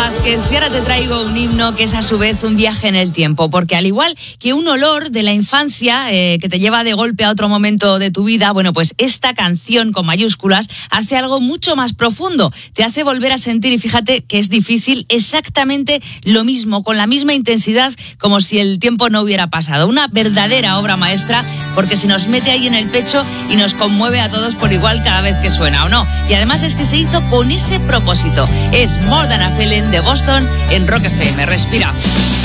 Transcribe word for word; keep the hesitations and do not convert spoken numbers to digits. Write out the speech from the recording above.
Vázquez y ahora te traigo un himno que es a su vez un viaje en el tiempo, porque al igual que un olor de la infancia eh, que te lleva de golpe a otro momento de tu vida, bueno, pues esta canción con mayúsculas hace algo mucho más profundo, te hace volver a sentir, y fíjate que es difícil, exactamente lo mismo, con la misma intensidad, como si el tiempo no hubiera pasado. Una verdadera obra maestra, porque se nos mete ahí en el pecho y nos conmueve a todos por igual cada vez que suena, ¿o no? Y además es que se hizo con ese propósito. Es More Than a Feeling de Boston en Rock F M. Respira.